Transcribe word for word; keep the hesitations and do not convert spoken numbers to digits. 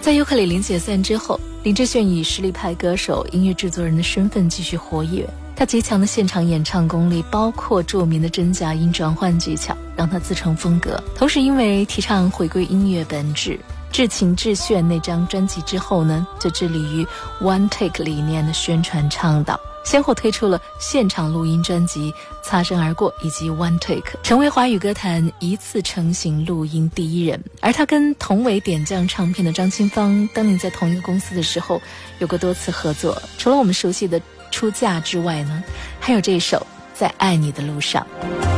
在尤克里林解散之后，林志炫以实力派歌手、音乐制作人的身份继续活跃。他极强的现场演唱功力，包括著名的真假音转换技巧，让他自成风格。同时因为提倡回归音乐本质，至情至炫那张专辑之后呢，就致力于 One Take 理念的宣传倡导，先后推出了现场录音专辑《擦身而过》以及 One Take， 成为华语歌坛一次成型录音第一人。而他跟同为点将唱片的张清芳当年在同一个公司的时候有过多次合作，除了我们熟悉的出嫁之外呢，还有这首在爱你的路上。